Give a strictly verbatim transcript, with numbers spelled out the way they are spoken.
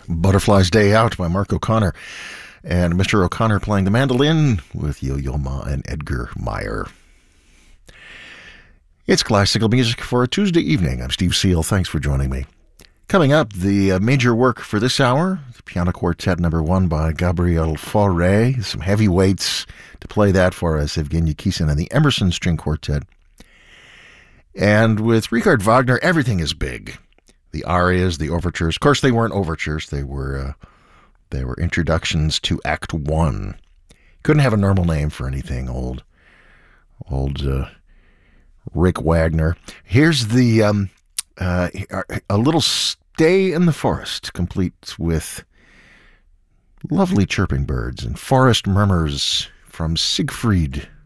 Butterfly's Day Out by Mark O'Connor. And Mister O'Connor playing the mandolin with Yo-Yo Ma and Edgar Meyer. It's classical music for a Tuesday evening. I'm Steve Seal. Thanks for joining me. Coming up, the uh, major work for this hour, the Piano Quartet number one by Gabriel Fauré. Some heavyweights to play that for us, Evgeny Kissin and the Emerson String Quartet. And with Richard Wagner, everything is big. The arias, the overtures. Of course, they weren't overtures. They were uh, they were introductions to Act One. Couldn't have a normal name for anything. Old, old uh, Rick Wagner. Here's the um, uh, a little stay in the forest, complete with lovely chirping birds and forest murmurs from Siegfried